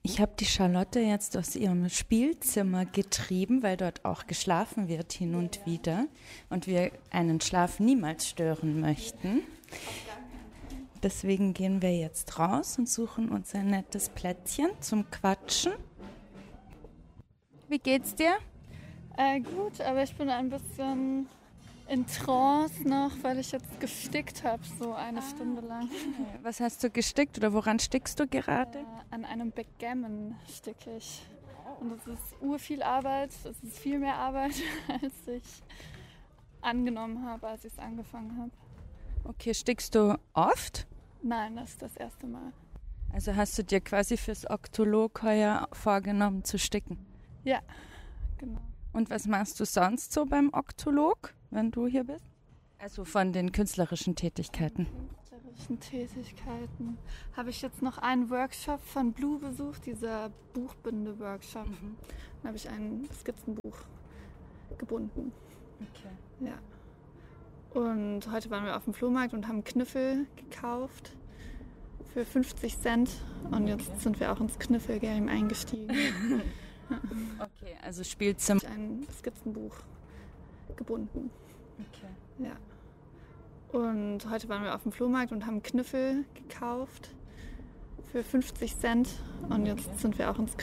Ich habe die Charlotte jetzt aus ihrem Spielzimmer getrieben, weil dort auch geschlafen wird hin und wieder und wir einen Schlaf niemals stören möchten. Deswegen gehen wir jetzt raus und suchen uns ein nettes Plätzchen zum Quatschen. Wie geht's dir? Gut, aber ich bin ein bisschen in Trance noch, weil ich jetzt gestickt habe, so eine Stunde lang. Was hast du gestickt oder woran stickst du gerade? An einem Backgammon sticke ich. Und es ist urviel Arbeit, es ist viel mehr Arbeit, als ich angenommen habe, als ich es angefangen habe. Okay, stickst du oft? Nein, das ist das erste Mal. Also hast du dir quasi fürs Oktolog heuer vorgenommen zu sticken? Ja, genau. Und was machst du sonst so beim Oktolog, wenn du hier bist? Also von den künstlerischen Tätigkeiten. Künstlerischen Tätigkeiten habe ich jetzt noch einen Workshop von Blue besucht, dieser Buchbinde-Workshop. Dann habe ich ein Skizzenbuch gebunden. Okay. Ja. Und heute waren wir auf dem Flohmarkt und haben Kniffel gekauft für 50 Cent. Und jetzt sind wir auch ins Kniffelgame eingestiegen. Okay, also Spielzimmer. Ein Skizzenbuch gebunden. Okay. Ja. Und heute waren wir auf dem Flohmarkt und haben Kniffel gekauft für 50 Cent. Und jetzt sind wir auch ins